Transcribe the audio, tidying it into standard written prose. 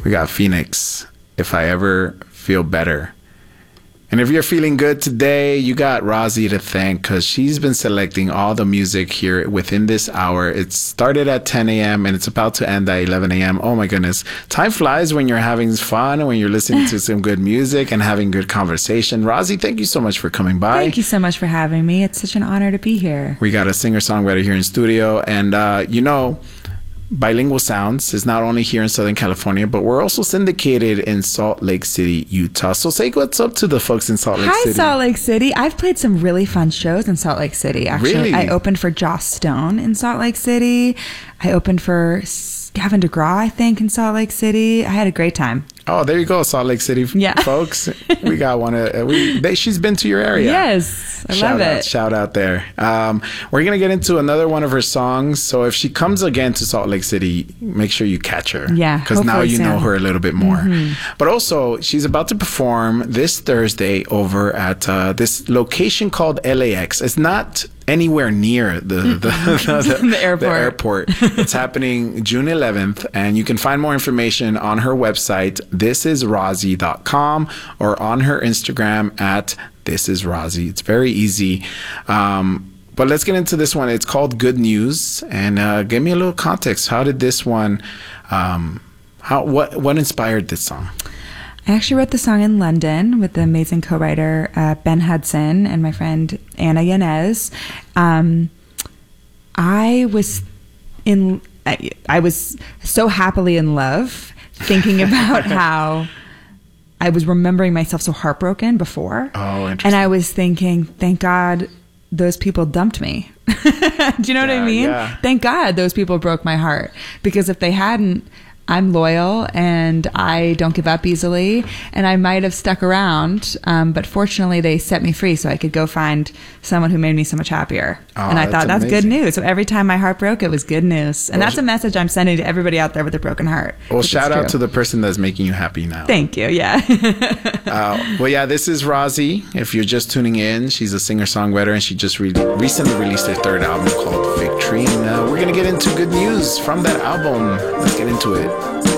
We got Phoenix, If I Ever Feel Better. And if you're feeling good today, you got Rozzy to thank because she's been selecting all the music here within this hour. It started at 10 a.m. and it's about to end at 11 a.m. Oh my goodness. Time flies when you're having fun and when you're listening to some good music and having good conversation. Rozzy, thank you so much for coming by. Thank you so much for having me. It's such an honor to be here. We got a singer-songwriter here in studio. And, Bilingual Sounds is not only here in Southern California, but we're also syndicated in Salt Lake City, Utah. So say what's up to the folks in Salt Lake City. Hi, Salt Lake City. I've played some really fun shows in Salt Lake City. Actually, really? I opened for Joss Stone in Salt Lake City. I opened for Gavin DeGraw, I think, in Salt Lake City. I had a great time. Oh, there you go, Salt Lake City, folks. We got one. She's been to your area. Yes, I love it. Shout out there. We're going to get into another one of her songs. So if she comes again to Salt Lake City, make sure you catch her. Yeah, because now you know her a little bit more. Mm-hmm. But also, she's about to perform this Thursday over at this location called LAX. It's not anywhere near the airport. It's happening June 11th, and you can find more information on her website, thisisrozzy.com, or on her Instagram at thisisrozzy. It's very easy. But let's get into this one. It's called Good News, and give me a little context. How did this one, what inspired this song? I actually wrote the song in London with the amazing co-writer Ben Hudson and my friend Anna Yanez. I was so happily in love, thinking about how I was remembering myself so heartbroken before. Oh, interesting. And I was thinking, thank God those people dumped me. Do you know what I mean? Yeah. Thank God those people broke my heart, because if they hadn't, I'm loyal and I don't give up easily, and I might have stuck around, but fortunately they set me free so I could go find someone who made me so much happier. And I thought, that's good news. So every time my heart broke, it was good news. And that's a message I'm sending to everybody out there with a broken heart. Well, shout out to the person that's making you happy now. Thank you. Yeah. This is Rozzy. If you're just tuning in, she's a singer-songwriter, and she just recently released her third album called Victory. And we're going to get into good news from that album. Let's get into it.